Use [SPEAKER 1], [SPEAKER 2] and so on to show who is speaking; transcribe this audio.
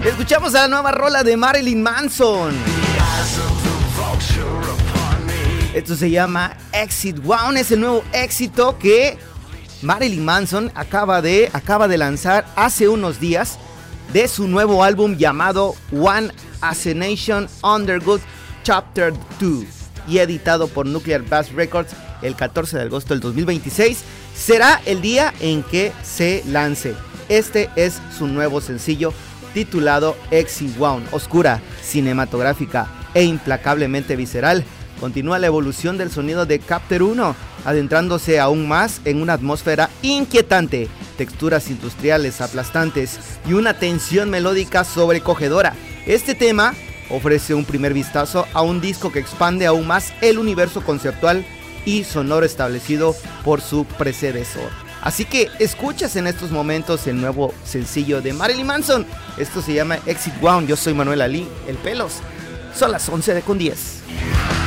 [SPEAKER 1] Escuchamos a la nueva rola de Marilyn Manson. Esto se llama Exit Wound, es el nuevo éxito que Marilyn Manson acaba de lanzar hace unos días de su nuevo álbum llamado One Assassination Underground Chapter 2 y editado por Nuclear Blast Records el 14 de agosto del 2026. Será el día en que se lance. Este es su nuevo sencillo titulado Exit Wound, oscura, cinematográfica e implacablemente visceral. Continúa la evolución del sonido de Chapter 1, adentrándose aún más en una atmósfera inquietante, texturas industriales aplastantes y una tensión melódica sobrecogedora. Este tema ofrece un primer vistazo a un disco que expande aún más el universo conceptual y sonoro establecido por su predecesor. Así que escuchas en estos momentos el nuevo sencillo de Marilyn Manson. Esto se llama Exit Wound. Yo soy Manuel Ali, el Pelos. Son las 11:10.